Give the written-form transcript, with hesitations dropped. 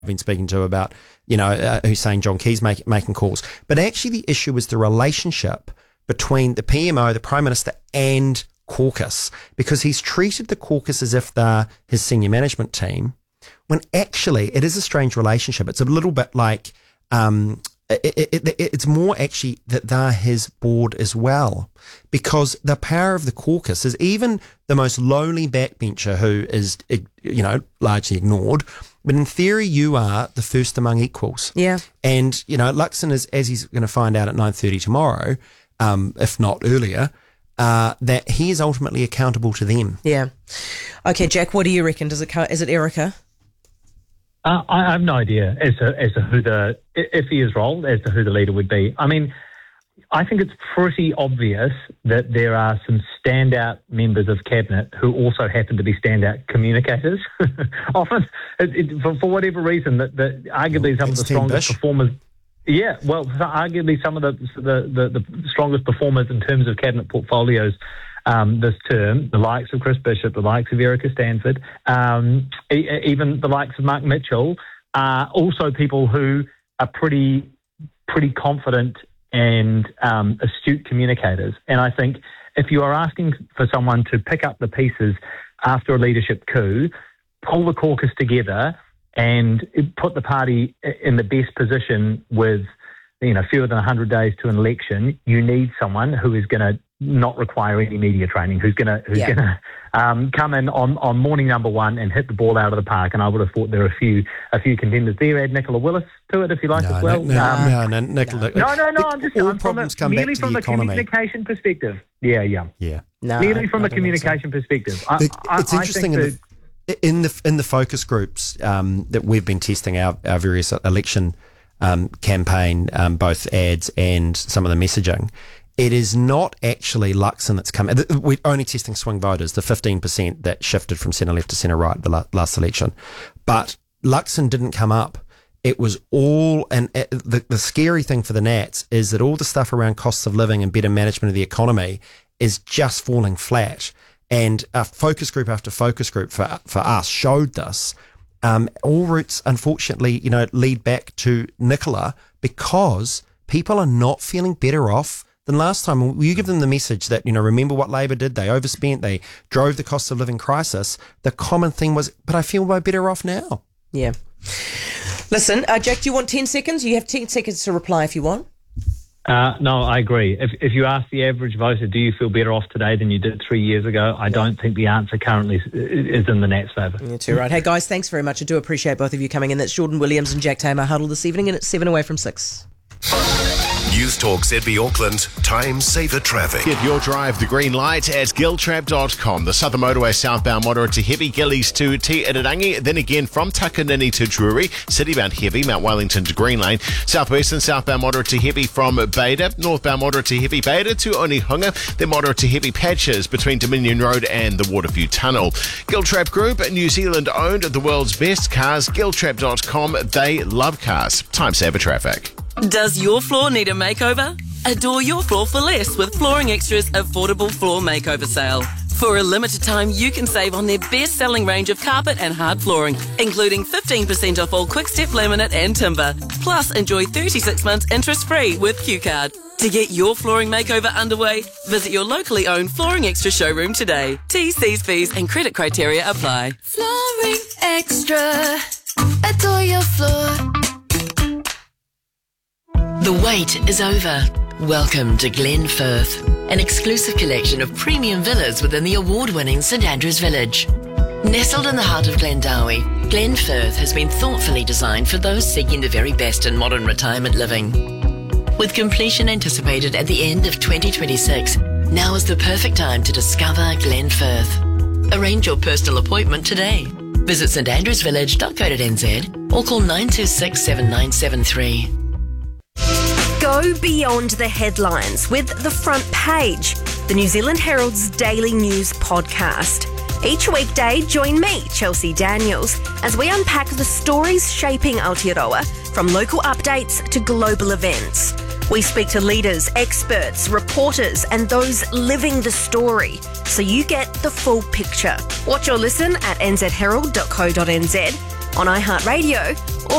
been speaking to about, who's saying John Key's making calls. But actually the issue is the relationship between the PMO, the Prime Minister, and caucus, because he's treated the caucus as if they're his senior management team, when actually it is a strange relationship. It's a little bit like, it's more actually that they're his board as well, because the power of the caucus is even the most lowly backbencher who is, largely ignored. But in theory, you are the first among equals. Yeah. And, Luxon is, as he's going to find out at 9:30 tomorrow, if not earlier, that he is ultimately accountable to them. Yeah. Okay, Jack, what do you reckon? Is it Erica? I have no idea as to who if he is rolled, as to who the leader would be. I mean, I think it's pretty obvious that there are some standout members of cabinet who also happen to be standout communicators. Often, for whatever reason, that arguably some of the strongest performers. Yeah, well, arguably some of the strongest performers in terms of cabinet portfolios this term, the likes of Chris Bishop, the likes of Erica Stanford, even the likes of Mark Mitchell, are also people who are pretty confident and astute communicators. And I think if you are asking for someone to pick up the pieces after a leadership coup, pull the caucus together and put the party in the best position with, fewer than 100 days to an election, you need someone who is going to not require any media training, who's going to come in on morning number one and hit the ball out of the park. And I would have thought there are a few contenders there. Add Nicola Willis to it if you like as well. Nicola. I'm just merely from a communication perspective. Yeah. Merely from a communication perspective. It's interesting in the focus groups that we've been testing our various election campaign, both ads and some of the messaging. It is not actually Luxon that's come. We're only testing swing voters, the 15% that shifted from centre left to centre right the last election. But Luxon didn't come up. It was all, and the scary thing for the Nats is that all the stuff around costs of living and better management of the economy is just falling flat. And focus group after focus group for us showed this. All routes, unfortunately, lead back to Nicola, because people are not feeling better off than last time. You give them the message that, remember what Labor did. They overspent. They drove the cost of living crisis. The common thing was, but I feel way better off now. Yeah. Listen, Jack, do you want 10 seconds? You have 10 seconds to reply if you want. No, I agree. If you ask the average voter, do you feel better off today than you did 3 years ago? I don't think the answer currently is in the Nats' favour. You're too right. Hey, guys, thanks very much. I do appreciate both of you coming in. That's Jordan Williams and Jack Tamer huddled this evening, and it's 7 away from 6. News Talk ZB Auckland, time saver traffic. Get your drive the green light at giltrap.com. The Southern Motorway southbound moderate to heavy, Gillies to Te Irirangi, then again from Takanini to Drury, citybound heavy, Mount Wellington to Green Lane, southwest and southbound moderate to heavy from Beta, northbound moderate to heavy Beta to Onehunga, then moderate to heavy patches between Dominion Road and the Waterview Tunnel. Giltrap Group, New Zealand owned, the world's best cars, giltrap.com. They love cars. Time saver traffic. Does your floor need a makeover? Adore your floor for less with Flooring Extra's affordable floor makeover sale. For a limited time, you can save on their best-selling range of carpet and hard flooring, including 15% off all Quick-Step laminate and timber. Plus, enjoy 36 months interest-free with Q-Card. To get your flooring makeover underway, visit your locally owned Flooring Extra showroom today. T's, C's, P's and credit criteria apply. Flooring Extra. Adore your floor. The wait is over. Welcome to Glen Firth, an exclusive collection of premium villas within the award-winning St Andrews Village. Nestled in the heart of Glendowie, Glen Firth has been thoughtfully designed for those seeking the very best in modern retirement living. With completion anticipated at the end of 2026, now is the perfect time to discover Glen Firth. Arrange your personal appointment today. Visit standrewsvillage.co.nz or call 926 7973. Go beyond the headlines with The Front Page, the New Zealand Herald's daily news podcast. Each weekday, join me, Chelsea Daniels, as we unpack the stories shaping Aotearoa, from local updates to global events. We speak to leaders, experts, reporters, and those living the story, so you get the full picture. Watch or listen at nzherald.co.nz on iHeartRadio